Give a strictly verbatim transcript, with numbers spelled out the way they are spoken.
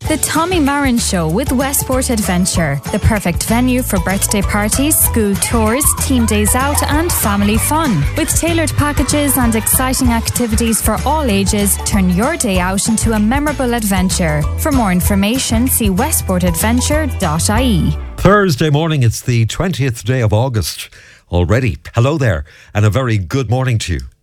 The Tommy Marin Show with Westport Adventure, the perfect venue for birthday parties, school tours, team days out and family fun. With tailored packages and exciting activities for all ages, turn your day out into a memorable adventure. For more information, see westport adventure dot I E. Thursday morning, it's the twentieth day of August already. Hello there and a very good morning to you.